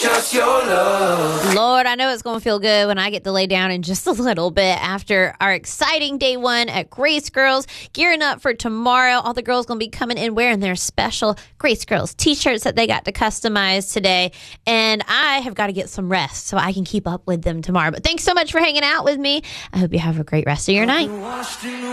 just your love. Lord, I know it's going to feel good when I get to lay down in just a little bit after our exciting day one at Grace Girls. Gearing up for tomorrow. All the girls going to be coming in wearing their special Grace Girls t-shirts that they got to customize today. And I have got to get some rest so I can keep up with them tomorrow. But thanks so much for hanging out with me. I hope you have a great rest of your night.